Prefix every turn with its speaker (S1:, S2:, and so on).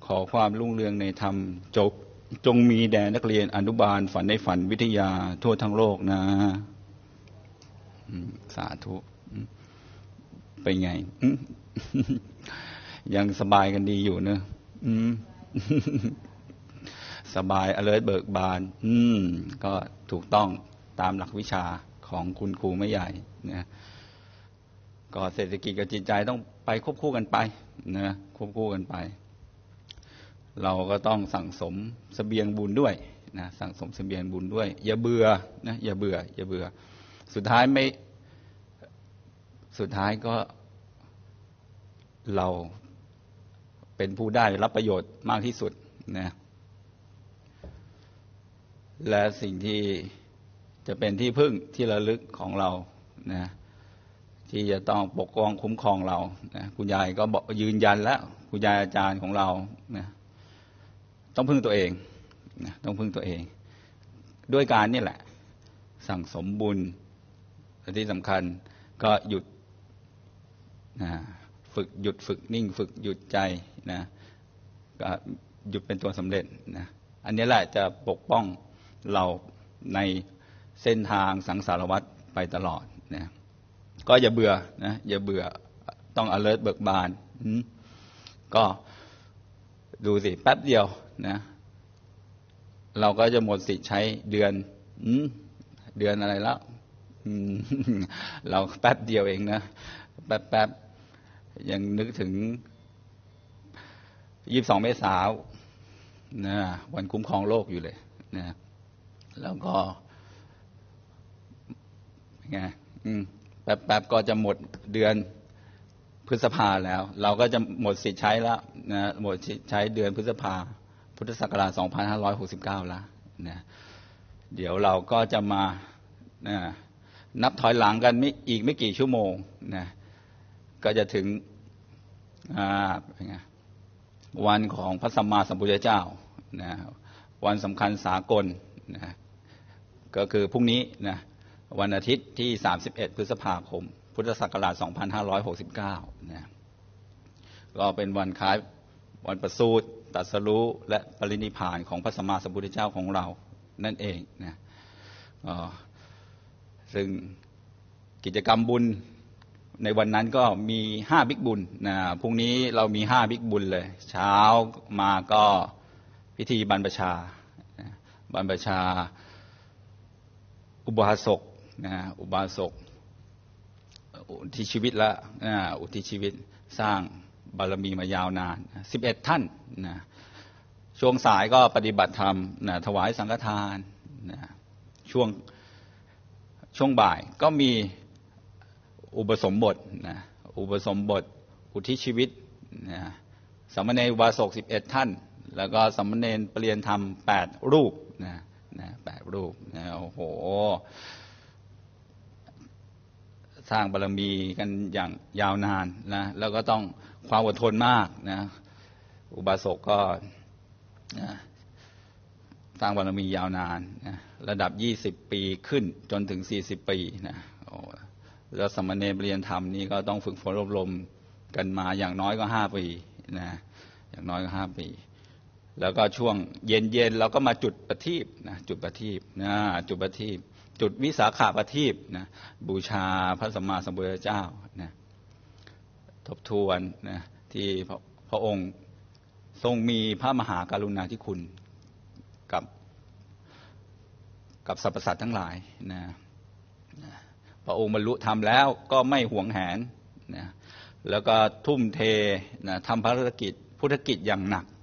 S1: ขอความรุ่งเรืองในธรรมจงมีแด่นักเรียนอนุบาลฝันในฝันวิทยาทั่วทั้งโลกนะสาธุเป็นไงยังสบายกันดีอยู่เนอะสบายalert เบิกบานก็ถูกต้องตามหลักวิชาของคุณครูไม่ใหญ่นะก็เศรษฐกิจกับจิตใจต้องไปควบคู่กันไปนะควบคู่กันไปเราก็ต้องสั่งสมเสบียงบุญด้วยนะสั่งสมเสบียงบุญด้วยอย่าเบื่อนะอย่าเบื่อสุดท้ายก็เราเป็นผู้ได้รับประโยชน์มากที่สุดนะและสิ่งที่จะเป็นที่พึ่งที่ระลึกของเรานะที่จะต้องปกป้องคุ้มครองเรานะคุณยายก็บอกยืนยันแล้วคุณยายอาจารย์ของเรานะต้องพึ่งตัวเองนะต้องพึ่งตัวเองด้วยการนี่แหละสั่งสมบุญและที่สำคัญก็หยุดนะฝึกนิ่งฝึกหยุดใจนะก็หยุดเป็นตัวสำเร็จนะอันนี้แหละจะปกป้องเราในเส้นทางสังสารวัฏไปตลอดนะก็อย่าเบื่อนะอย่าเบื่อต้อง alert เบิกบานก็ดูสิแป๊บเดียวนะเราก็จะหมดสิทธิ์ใช้เดือนอะไรแล้วเราแป๊บเดียวเองนะแป๊บยังนึกถึง22 เมษายนนะวันคุ้มครองโลกอยู่เลยนะแล้วก็ไงแป๊บก็จะหมดเดือนพฤษภาแล้วเราก็จะหมดสิทธิ์ใช้แล้วนะหมดสิทธิ์ใช้เดือนพฤษภาพุทธศักราช2569แล้วนะเดี๋ยวเราก็จะมานับถอยหลังกันอีกไม่กี่ชั่วโมงนะก็จะถึงวันของพระสัมมาสัมพุทธเจ้านะวันสำคัญสากลนะก็คือพรุ่งนี้นะวันอาทิตย์ที่31 พฤษภาคมพุทธศักราช2569นะก็เป็นวันคล้ายวันประสูติตรัสรู้และปรินิพพานของพระสัมมาสัมพุทธเจ้าของเรานั่นเองนะซึ่งกิจกรรมบุญในวันนั้นก็มี5บิ๊กบุญนะพรุ่งนี้เรามี5บิ๊กบุญเลยเช้ามาก็พิธีบรรพชาอุบาสกนะอุบาสกอุทิศชีวิตละอุทิศชีวิตสร้างบารมีมายาวนาน11 ท่านนะช่วงสายก็ปฏิบัติธรรมนะถวายสังฆทานนะช่วงบ่ายก็มีอุปสมบทนะอุปสมบทอุทิศชีวิตนะสามเณรอุบาสก11 ท่านแล้วก็สามเณรเปลี่ยนธรรม8 รูปนะ8 รูปนะโอ้โหสร้างบารมีกันอย่างยาวนานนะแล้วก็ต้องความอดทนมากนะอุบาสกก็สร้างบารมียาวนานนะระดับ20 ปีขึ้นจนถึง40 ปีนะแล้วสามเณรเรียนธรรมนี่ก็ต้องฝึกฝนอบรมกันมาอย่างน้อยก็5 ปีนะอย่างน้อยก็5 ปีแล้วก็ช่วงเย็นๆเราก็มาจุดประทีปนะจุดวิสาขประทีปนะบูชาพระสัมมาสัมพุทธเจ้านะทบทวนนะที่พระองค์ทรงมีพระมหากรุณาธิคุณกับสรรพสัตว์ทั้งหลายนะพระองค์บรรลุธรรมแล้วก็ไม่หวงแหนนะแล้วก็ทุ่มเทนะทำภารกิจพุทธกิจอย่างหนัก